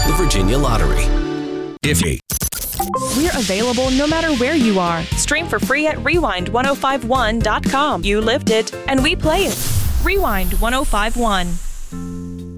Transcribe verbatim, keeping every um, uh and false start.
The Virginia Lottery. If you We're available no matter where you are. Stream for free at rewind ten fifty-one dot com. You lived it, and we play it. Rewind ten fifty-one.